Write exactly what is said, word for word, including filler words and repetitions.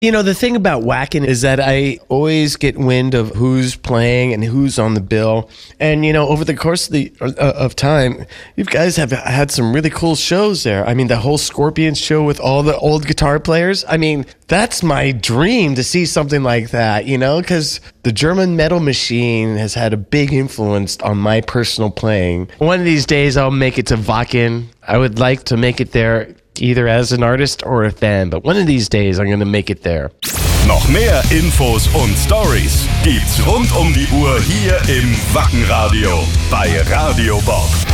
You know, the thing about Wacken is that I always get wind of who's playing and who's on the bill. And, you know, over the course of the uh, of time, you guys have had some really cool shows there. I mean, the whole Scorpions show with all the old guitar players. I mean, that's my dream to see something like that, you know, because the German metal machine has had a big influence on my personal playing. One of these days, I'll make it to Wacken. I would like to make it there either as an artist or a fan, but one of these days I'm gonna make it there. Noch mehr Infos und Stories gibt's rund um die Uhr hier im Wacken Radio bei Radio Bob.